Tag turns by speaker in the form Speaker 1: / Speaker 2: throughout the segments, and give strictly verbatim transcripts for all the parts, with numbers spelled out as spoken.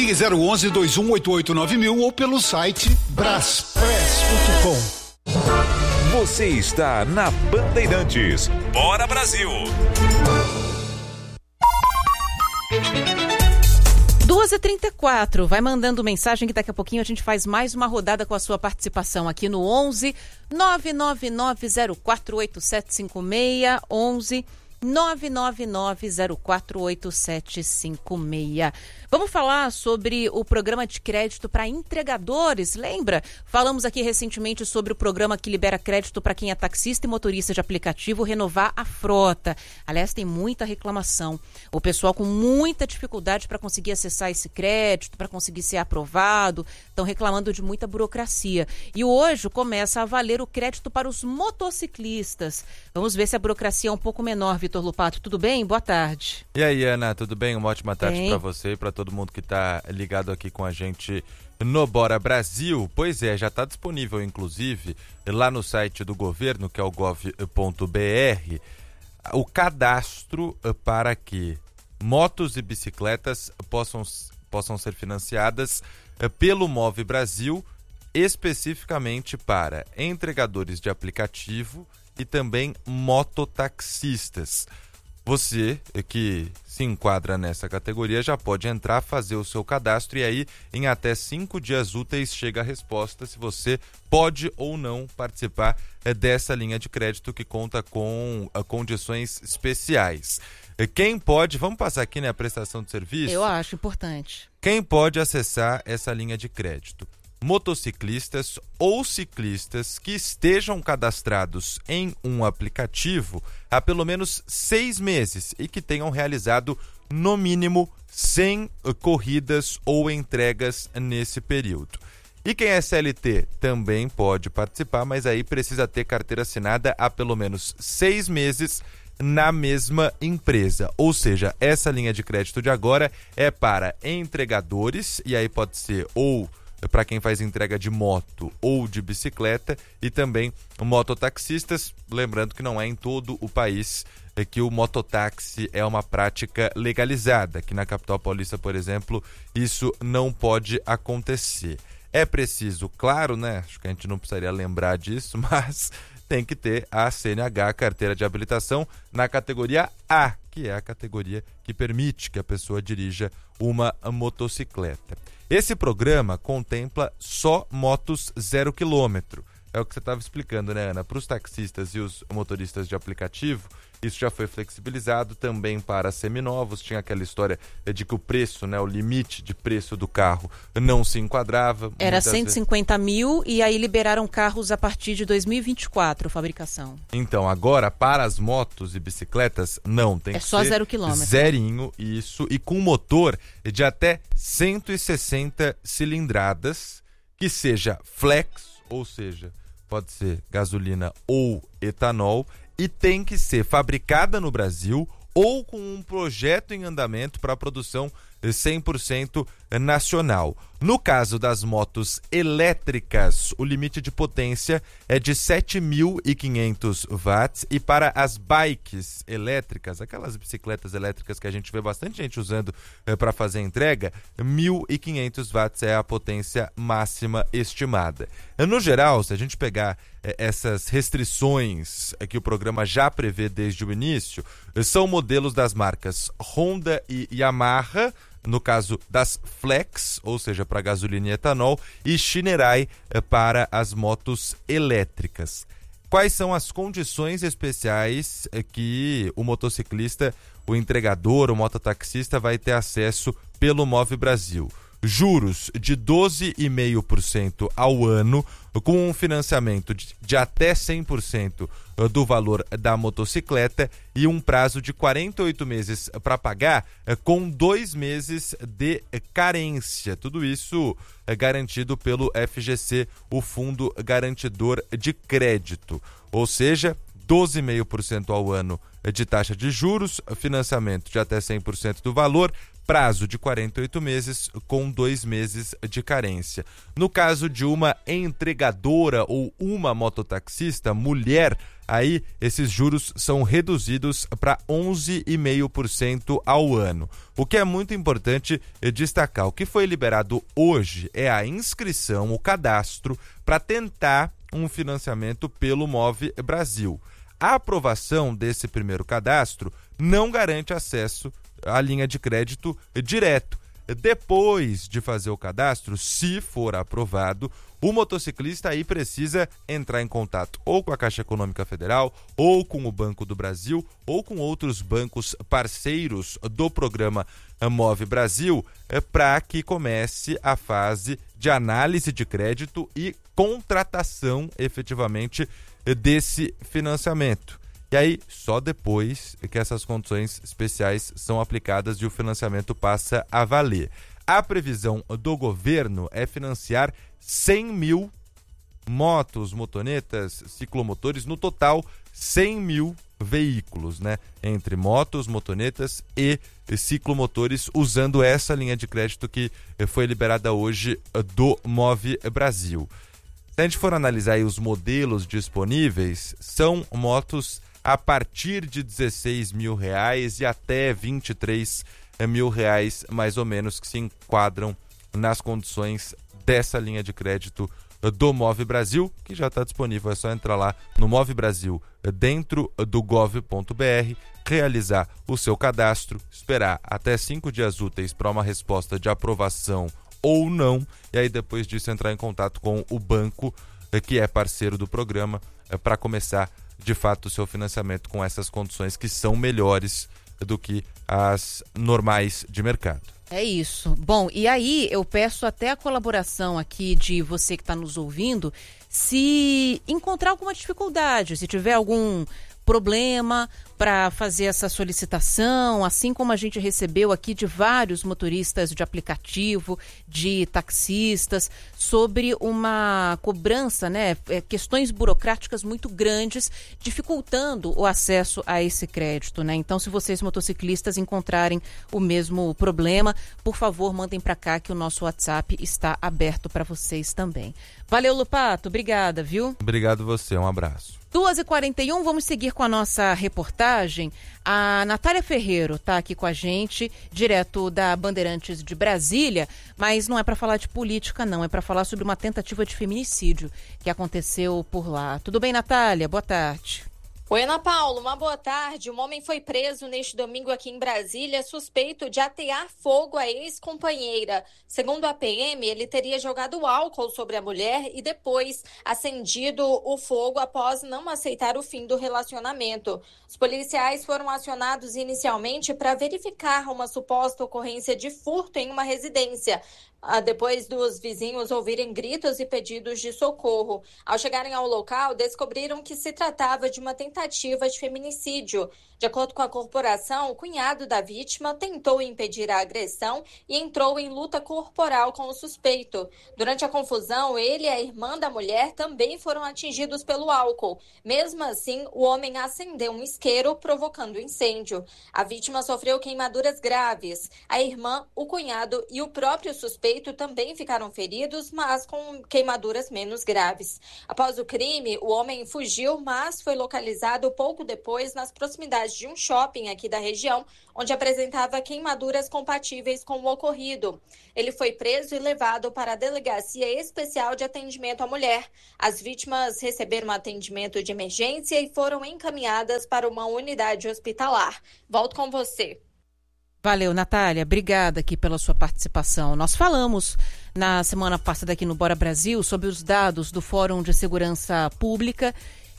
Speaker 1: Ligue zero onze, dois um oito oito nove mil ou pelo site braspress ponto com.
Speaker 2: Você está na Bandeirantes. Bora Brasil!
Speaker 3: duas e trinta e quatro, vai mandando mensagem que daqui a pouquinho a gente faz mais uma rodada com a sua participação aqui no onze nove nove nove zero quatro oito sete cinco seis, onze nove nove nove zero quatro oito sete cinco seis. Vamos falar sobre o programa de crédito para entregadores. Lembra? Falamos aqui recentemente sobre o programa que libera crédito para quem é taxista e motorista de aplicativo renovar a frota. Aliás, tem muita reclamação. O pessoal com muita dificuldade para conseguir acessar esse crédito, para conseguir ser aprovado, estão reclamando de muita burocracia. E hoje começa a valer o crédito para os motociclistas. Vamos ver se a burocracia é um pouco menor, Vitor Lupato. Tudo bem? Boa tarde.
Speaker 4: E aí, Ana, tudo bem? Uma ótima tarde
Speaker 3: Bem.
Speaker 4: para você e para todo mundo que está ligado aqui com a gente no Bora Brasil. Pois é, já está disponível, inclusive, lá no site do governo, que é o gov ponto br, o cadastro para que motos e bicicletas possam, possam ser financiadas pelo Move Brasil, especificamente para entregadores de aplicativo e também mototaxistas. Você que se enquadra nessa categoria já pode entrar, fazer o seu cadastro e aí em até cinco dias úteis chega a resposta se você pode ou não participar dessa linha de crédito que conta com condições especiais. Quem pode, vamos passar aqui, né, a prestação de serviço?
Speaker 3: Eu acho importante.
Speaker 4: Quem pode acessar essa linha de crédito? Motociclistas ou ciclistas que estejam cadastrados em um aplicativo há pelo menos seis meses e que tenham realizado no mínimo cem corridas ou entregas nesse período. E quem é C L T também pode participar, mas aí precisa ter carteira assinada há pelo menos seis meses na mesma empresa. Ou seja, essa linha de crédito de agora é para entregadores, e aí pode ser ou para quem faz entrega de moto ou de bicicleta, e também mototaxistas, lembrando que não é em todo o país é que o mototáxi é uma prática legalizada. Aqui na capital paulista, por exemplo, isso não pode acontecer. É preciso, claro, né? Acho que a gente não precisaria lembrar disso, mas tem que ter a C N H, carteira de habilitação, na categoria A, que é a categoria que permite que a pessoa dirija uma motocicleta. Esse programa contempla só motos zero quilômetro. É o que você estava explicando, né, Ana? Para os taxistas e os motoristas de aplicativo, isso já foi flexibilizado também para seminovos. Tinha aquela história de que o preço, né, o limite de preço do carro não se enquadrava.
Speaker 3: Era cento e cinquenta mil e aí liberaram carros a partir de dois mil e vinte e quatro, fabricação.
Speaker 4: Então, agora, para as motos e bicicletas, não. Tem
Speaker 3: é
Speaker 4: que
Speaker 3: só
Speaker 4: ser
Speaker 3: zero quilômetro.
Speaker 4: Zerinho, isso. E com motor de até cento e sessenta cilindradas, que seja flex, ou seja, pode ser gasolina ou etanol, e tem que ser fabricada no Brasil ou com um projeto em andamento para produção cem por cento nacional. No caso das motos elétricas, o limite de potência é de sete mil e quinhentos watts, e para as bikes elétricas, aquelas bicicletas elétricas que a gente vê bastante gente usando eh, para fazer entrega, mil e quinhentos watts é a potência máxima estimada. No geral, se a gente pegar eh, essas restrições eh, que o programa já prevê desde o início, eh, são modelos das marcas Honda e Yamaha, no caso das Flex, ou seja, para gasolina e etanol, e Shinerai para as motos elétricas. Quais são as condições especiais que o motociclista, o entregador, o mototaxista vai ter acesso pelo Move Brasil? Juros de doze vírgula cinco por cento ao ano, com um financiamento de, de até cem por cento do valor da motocicleta e um prazo de quarenta e oito meses para pagar, com dois meses de carência. Tudo isso é garantido pelo F G C, o Fundo Garantidor de Crédito. Ou seja, doze vírgula cinco por cento ao ano de taxa de juros, financiamento de até cem por cento do valor, prazo de quarenta e oito meses com dois meses de carência. No caso de uma entregadora ou uma mototaxista, mulher, aí esses juros são reduzidos para onze vírgula cinco por cento ao ano. O que é muito importante destacar, o que foi liberado hoje é a inscrição, o cadastro, para tentar um financiamento pelo Move Brasil. A aprovação desse primeiro cadastro não garante acesso à linha de crédito direto. Depois de fazer o cadastro, se for aprovado, o motociclista aí precisa entrar em contato ou com a Caixa Econômica Federal, ou com o Banco do Brasil, ou com outros bancos parceiros do programa Move Brasil, para que comece a fase de análise de crédito e contratação efetivamente desse financiamento. E aí, só depois que essas condições especiais são aplicadas e o financiamento passa a valer. A previsão do governo é financiar cem mil motos, motonetas, ciclomotores, no total cem mil veículos, né? Entre motos, motonetas e ciclomotores, usando essa linha de crédito que foi liberada hoje do Move Brasil. Se a gente for analisar aí os modelos disponíveis, são motos a partir de dezesseis mil reais e até vinte e três mil reais, mais ou menos, que se enquadram nas condições dessa linha de crédito do Move Brasil, que já está disponível. É só entrar lá no Move Brasil, dentro do gov ponto br, realizar o seu cadastro, esperar até cinco dias úteis para uma resposta de aprovação ou não, e aí depois disso entrar em contato com o banco que é parceiro do programa para começar de fato o seu financiamento com essas condições que são melhores do que as normais de mercado.
Speaker 3: É isso. Bom, e aí eu peço até a colaboração aqui de você que está nos ouvindo, se encontrar alguma dificuldade, se tiver algum problema para fazer essa solicitação, assim como a gente recebeu aqui de vários motoristas de aplicativo, de taxistas, sobre uma cobrança, né, questões burocráticas muito grandes, dificultando o acesso a esse crédito, né? Então, se vocês motociclistas encontrarem o mesmo problema, por favor, mandem para cá que o nosso WhatsApp está aberto para vocês também. Valeu, Lupato, obrigada, viu?
Speaker 4: Obrigado você, um abraço.
Speaker 3: duas e quarenta e um, vamos seguir com a nossa reportagem. A Natália Ferreiro está aqui com a gente, direto da Bandeirantes de Brasília, mas não é para falar de política, não, é para falar sobre uma tentativa de feminicídio que aconteceu por lá. Tudo bem, Natália? Boa tarde.
Speaker 5: Oi, Ana Paula, uma boa tarde. Um homem foi preso neste domingo aqui em Brasília, suspeito de atear fogo à ex-companheira. Segundo a P M, ele teria jogado álcool sobre a mulher e depois acendido o fogo após não aceitar o fim do relacionamento. Os policiais foram acionados inicialmente para verificar uma suposta ocorrência de furto em uma residência, depois dos vizinhos ouvirem gritos e pedidos de socorro. Ao chegarem ao local, descobriram que se tratava de uma tentativa de feminicídio. De acordo com a corporação, o cunhado da vítima tentou impedir a agressão e entrou em luta corporal com o suspeito. Durante a confusão, ele e a irmã da mulher também foram atingidos pelo álcool. Mesmo assim, o homem acendeu um isqueiro, provocando incêndio. A vítima sofreu queimaduras graves. A irmã, o cunhado e o próprio suspeito também ficaram feridos, mas com queimaduras menos graves. Após o crime, o homem fugiu, mas foi localizado pouco depois nas proximidades de um shopping aqui da região, onde apresentava queimaduras compatíveis com o ocorrido. Ele foi preso e levado para a Delegacia Especial de Atendimento à Mulher. As vítimas receberam atendimento de emergência e foram encaminhadas para uma unidade hospitalar. Volto com você.
Speaker 3: Valeu, Natália. Obrigada aqui pela sua participação. Nós falamos na semana passada aqui no Bora Brasil sobre os dados do Fórum de Segurança Pública,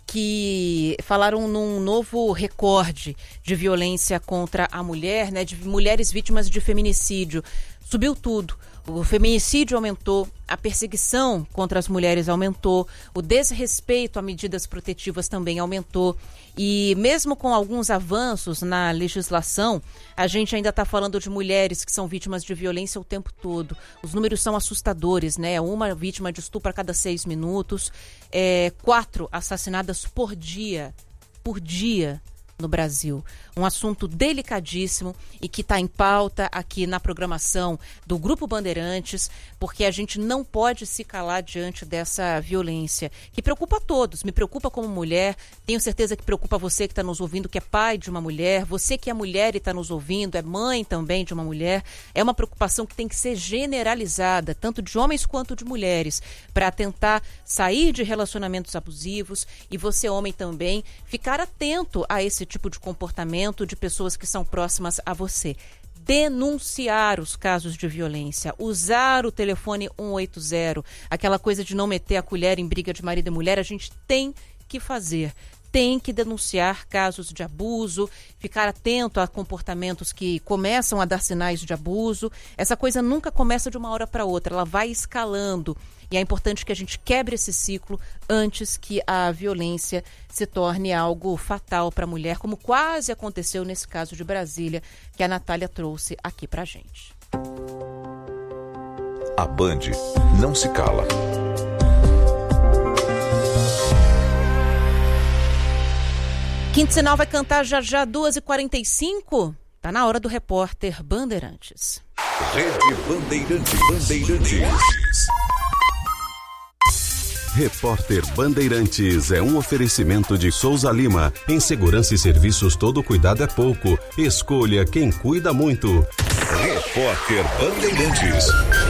Speaker 3: que falaram num novo recorde de violência contra a mulher, né, de mulheres vítimas de feminicídio. Subiu tudo. O feminicídio aumentou, a perseguição contra as mulheres aumentou, o desrespeito a medidas protetivas também aumentou. E mesmo com alguns avanços na legislação, a gente ainda está falando de mulheres que são vítimas de violência o tempo todo. Os números são assustadores, né? Uma vítima de estupro a cada seis minutos, é, quatro assassinadas por dia, por dia. no Brasil. Um assunto delicadíssimo e que está em pauta aqui na programação do Grupo Bandeirantes, porque a gente não pode se calar diante dessa violência, que preocupa a todos. Me preocupa como mulher, tenho certeza que preocupa você que está nos ouvindo, que é pai de uma mulher, você que é mulher e está nos ouvindo, é mãe também de uma mulher. É uma preocupação que tem que ser generalizada, tanto de homens quanto de mulheres, para tentar sair de relacionamentos abusivos e você, homem também, ficar atento a esse tipo de comportamento de pessoas que são próximas a você. Denunciar os casos de violência, usar o telefone um oito zero, aquela coisa de não meter a colher em briga de marido e mulher, a gente tem que fazer. Tem que denunciar casos de abuso, ficar atento a comportamentos que começam a dar sinais de abuso. Essa coisa nunca começa de uma hora para outra, ela vai escalando. E é importante que a gente quebre esse ciclo antes que a violência se torne algo fatal para a mulher, como quase aconteceu nesse caso de Brasília, que a Natália trouxe aqui para a gente.
Speaker 2: A Band não se cala.
Speaker 3: Quinto Sinal vai cantar já já duas e quarenta e cinco. Tá na hora do repórter Bandeirantes.
Speaker 2: Rede Bandeirantes. Bandeirantes.
Speaker 6: Repórter Bandeirantes é um oferecimento de Souza Lima. Em segurança e serviços, todo cuidado é pouco. Escolha quem cuida muito.
Speaker 2: Repórter Bandeirantes.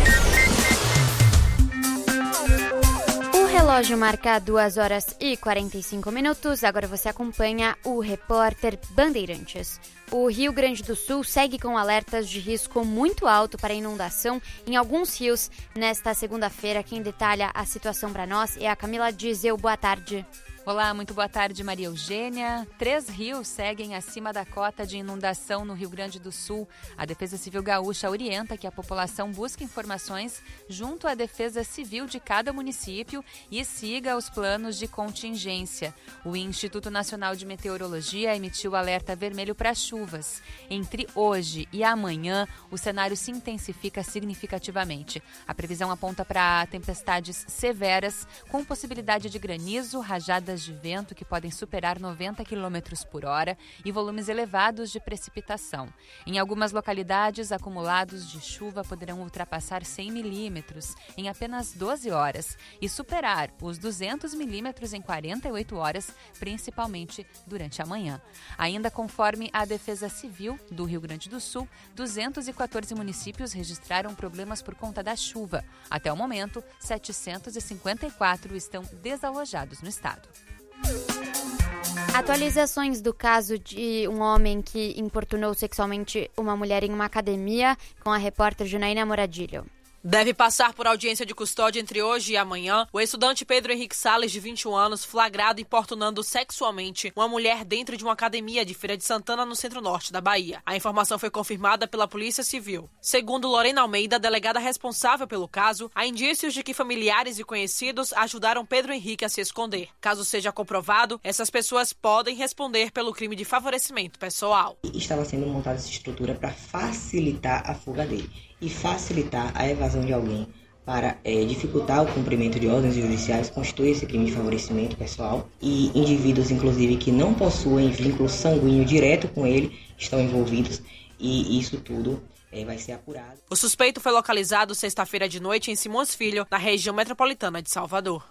Speaker 7: O relógio marca duas horas e quarenta e cinco minutos. Agora você acompanha o Repórter Bandeirantes. O Rio Grande do Sul segue com alertas de risco muito alto para inundação em alguns rios nesta segunda-feira. Quem detalha a situação para nós é a Camila Dizeu. Boa tarde.
Speaker 8: Olá, muito boa tarde, Maria Eugênia. Três rios seguem acima da cota de inundação no Rio Grande do Sul. A Defesa Civil Gaúcha orienta que a população busque informações junto à Defesa Civil de cada município e siga os planos de contingência. O Instituto Nacional de Meteorologia emitiu alerta vermelho para chuvas. Entre hoje e amanhã, o cenário se intensifica significativamente. A previsão aponta para tempestades severas, com possibilidade de granizo, rajadas de vento que podem superar noventa quilômetros por hora e volumes elevados de precipitação. Em algumas localidades, acumulados de chuva poderão ultrapassar cem milímetros em apenas doze horas e superar os duzentos milímetros em quarenta e oito horas, principalmente durante a manhã. Ainda conforme a Defesa Civil do Rio Grande do Sul, duzentos e quatorze municípios registraram problemas por conta da chuva. Até o momento, setecentos e cinquenta e quatro estão desalojados no estado.
Speaker 7: Atualizações do caso de um homem que importunou sexualmente uma mulher em uma academia com a repórter Janaína Moradilho.
Speaker 9: Deve passar por audiência de custódia entre hoje e amanhã o estudante Pedro Henrique Salles, de vinte e um anos, flagrado importunando sexualmente uma mulher dentro de uma academia de Feira de Santana, no centro-norte da Bahia. A informação foi confirmada pela Polícia Civil. Segundo Lorena Almeida, delegada responsável pelo caso, há indícios de que familiares e conhecidos ajudaram Pedro Henrique a se esconder. Caso seja comprovado, essas pessoas podem responder pelo crime de favorecimento pessoal.
Speaker 10: Estava sendo montada essa estrutura para facilitar a fuga dele e facilitar a evasão de alguém para é, dificultar o cumprimento de ordens judiciais, constitui esse crime de favorecimento pessoal, e indivíduos, inclusive, que não possuem vínculo sanguíneo direto com ele estão envolvidos, e isso tudo é, vai ser apurado.
Speaker 9: O suspeito foi localizado sexta-feira de noite em Simões Filho, na região metropolitana de Salvador.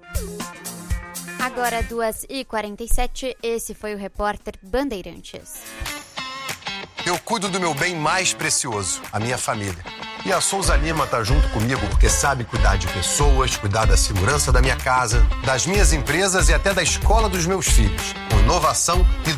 Speaker 7: Agora duas e quarenta e sete, esse foi o Repórter Bandeirantes.
Speaker 11: Eu cuido do meu bem mais precioso, a minha família. E a Souza Lima tá junto comigo porque sabe cuidar de pessoas, cuidar da segurança da minha casa, das minhas empresas e até da escola dos meus filhos. Com inovação e